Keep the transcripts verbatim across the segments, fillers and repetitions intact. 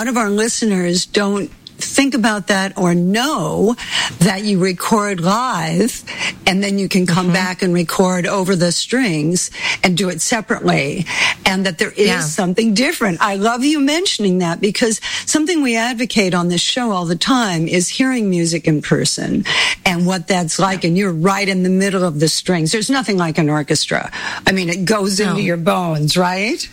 lot of our listeners don't think about that or know that you record live and then you can come mm-hmm. back and record over the strings and do it separately, and that there is yeah. something different. I love you mentioning that, because something we advocate on this show all the time is hearing music in person and what that's like. And you're right in the middle of the strings. There's nothing like an orchestra. I mean, it goes no. into your bones, right?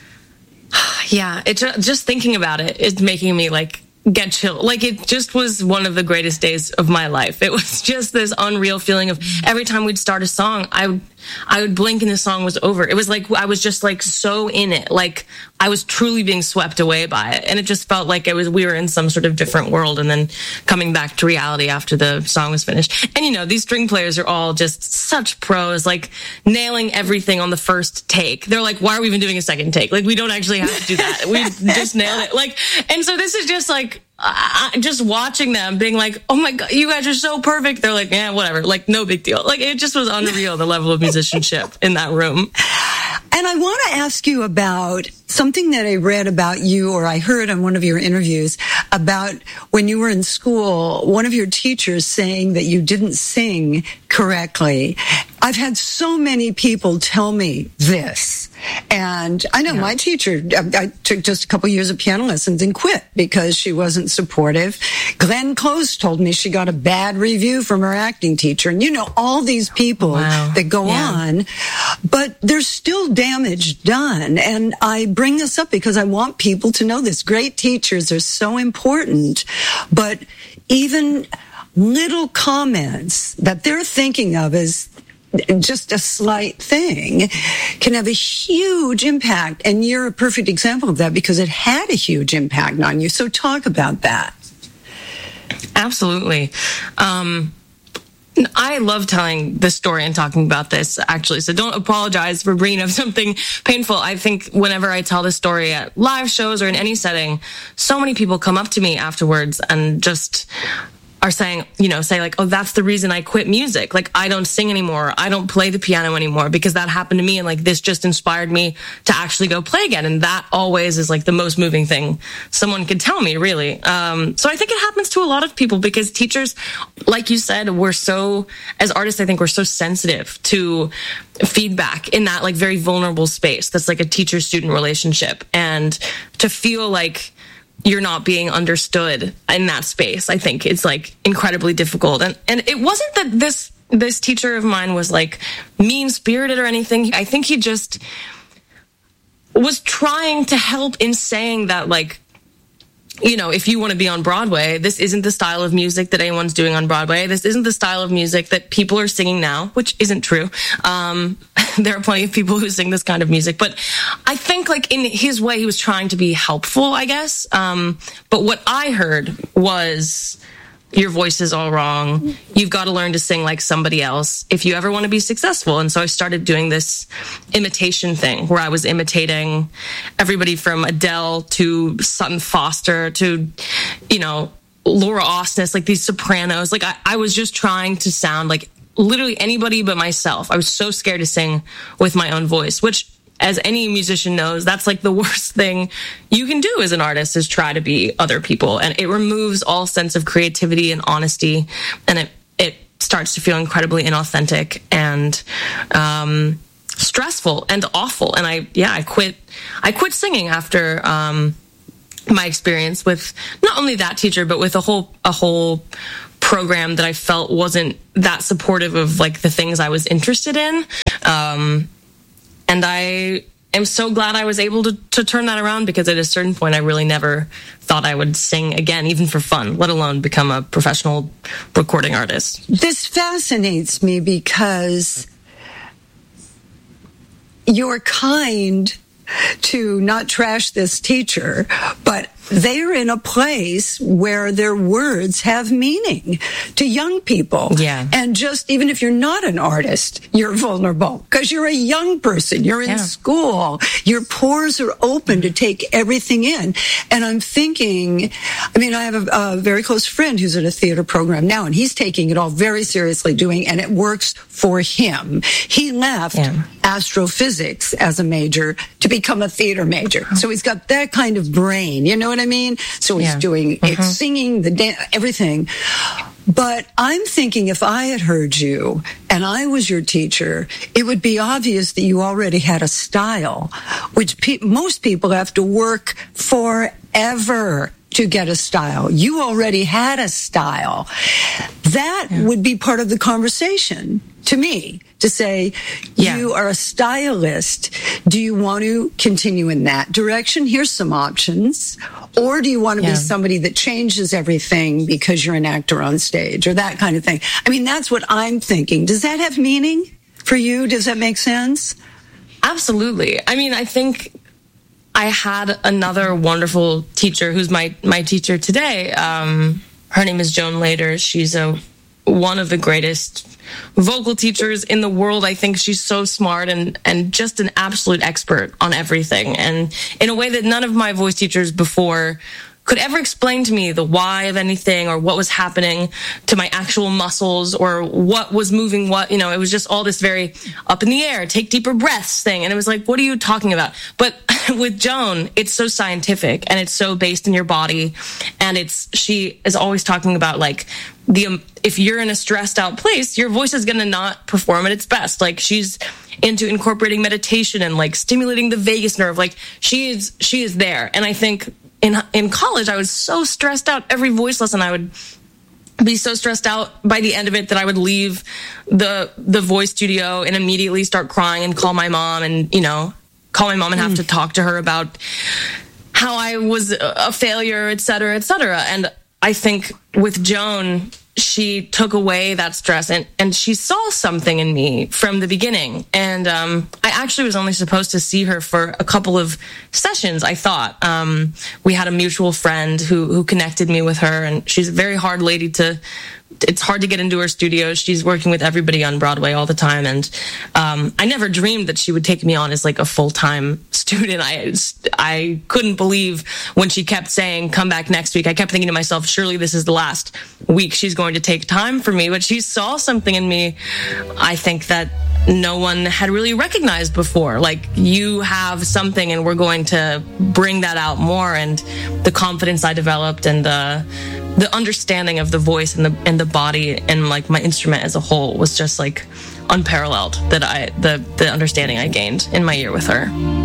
Yeah, it just thinking about it is making me like get chill. Like, it just was one of the greatest days of my life. It was just this unreal feeling of every time we'd start a song, I would, I would blink and the song was over. It was like, I was just like so in it. Like, I was truly being swept away by it. And it just felt like it was, we were in some sort of different world, and then coming back to reality after the song was finished. And you know, these string players are all just such pros, like nailing everything on the first take. They're like, why are we even doing a second take? Like, we don't actually have to do that. We just nailed it. Like, and so this is just like, I, just watching them being like, oh my God, you guys are so perfect. They're like, yeah, whatever. Like, no big deal. Like, it just was unreal, the level of musicianship in that room. And I want to ask you about something that I read about you, or I heard on one of your interviews, about when you were in school, one of your teachers saying that you didn't sing correctly. I've had so many people tell me this. And I know yeah. my teacher, I took just a couple years of piano lessons and quit because she wasn't supportive. Glenn Close told me she got a bad review from her acting teacher. And you know, all these people wow. that go yeah. on, but there's still damage done. And I bring this up because I want people to know this. Great teachers are so important, but even little comments that they're thinking of as just a slight thing can have a huge impact. And you're a perfect example of that, because it had a huge impact on you. So talk about that. Absolutely. Um, I love telling this story and talking about this, actually. So don't apologize for bringing up something painful. I think whenever I tell this story at live shows or in any setting, so many people come up to me afterwards and just are saying, you know, say like, oh, that's the reason I quit music. Like, I don't sing anymore. I don't play the piano anymore because that happened to me. And like, this just inspired me to actually go play again. And that always is like the most moving thing someone could tell me, really. Um, so I think it happens to a lot of people, because teachers, like you said, we're so, as artists, I think we're so sensitive to feedback in that like very vulnerable space. That's like a teacher-student relationship. And to feel like you're not being understood in that space, I think it's like incredibly difficult. And and it wasn't that this this teacher of mine was like mean-spirited or anything. I think he just was trying to help in saying that, like, you know, if you want to be on Broadway, this isn't the style of music that anyone's doing on Broadway. This isn't the style of music that people are singing now, which isn't true. Um, there are plenty of people who sing this kind of music. But I think, like, in his way, he was trying to be helpful, I guess. Um, but what I heard was, your voice is all wrong. You've got to learn to sing like somebody else if you ever want to be successful. And so I started doing this imitation thing where I was imitating everybody from Adele to Sutton Foster to, you know, Laura Osnes, like these sopranos. Like I, I was just trying to sound like literally anybody but myself. I was so scared to sing with my own voice, which, as any musician knows, that's like the worst thing you can do as an artist, is try to be other people. And it removes all sense of creativity and honesty. And it, it starts to feel incredibly inauthentic and, um, stressful and awful. And I, yeah, I quit, I quit singing after, um, my experience with not only that teacher, but with a whole, a whole program that I felt wasn't that supportive of like the things I was interested in. Um, And I am so glad I was able to, to turn that around, because at a certain point, I really never thought I would sing again, even for fun, let alone become a professional recording artist. This fascinates me because you're kind to not trash this teacher, but they're in a place where their words have meaning to young people. Yeah. And just, even if you're not an artist, you're vulnerable because you're a young person. You're in yeah. school. Your pores are open to take everything in. And I'm thinking, I mean, I have a, a very close friend who's at a theater program now, and he's taking it all very seriously doing, and it works for him. He left yeah. astrophysics as a major to become a theater major. So he's got that kind of brain, you know what I mean? So he's yeah. doing mm-hmm. it's singing, the dance, everything. But I'm thinking if I had heard you and I was your teacher, it would be obvious that you already had a style, which pe- most people have to work forever to get a style. You already had a style. That yeah. would be part of the conversation to me, to say, yeah. you are a stylist. Do you want to continue in that direction? Here's some options. Or do you want to yeah. be somebody that changes everything because you're an actor on stage or that kind of thing? I mean, that's what I'm thinking. Does that have meaning for you? Does that make sense? Absolutely. I mean, I think I had another wonderful teacher who's my, my teacher today. Um, her name is Joan Lader. She's a one of the greatest vocal teachers in the world. I think she's so smart and, and just an absolute expert on everything. And in a way that none of my voice teachers before could ever explain to me the why of anything or what was happening to my actual muscles or what was moving what. You know, it was just all this very up in the air, take deeper breaths thing. And it was like, what are you talking about? But with Joan, it's so scientific and it's so based in your body. And it's, she is always talking about like, the um, if you're in a stressed out place, your voice is going to not perform at its best. Like she's into incorporating meditation and like stimulating the vagus nerve. Like she is, she is there. And I think in in college, I was so stressed out. Every voice lesson, I would be so stressed out by the end of it that I would leave the the voice studio and immediately start crying and call my mom and, you know, call my mom and have mm. to talk to her about how I was a failure, et cetera, et cetera. And I think with Joan, she took away that stress and, and she saw something in me from the beginning. And um, I actually was only supposed to see her for a couple of sessions, I thought. Um, we had a mutual friend who, who connected me with her, and she's a very hard lady to... It's hard to get into her studio. She's working with everybody on Broadway all the time. And um, I never dreamed that she would take me on as like a full-time student. I, I couldn't believe when she kept saying, come back next week. I kept thinking to myself, surely this is the last week she's going to take time for me. But she saw something in me, I think, that no one had really recognized before. Like, you have something and we're going to bring that out more. And the confidence I developed and the the understanding of the voice and the and the body and like my instrument as a whole was just like unparalleled. That I the the understanding I gained in my year with her.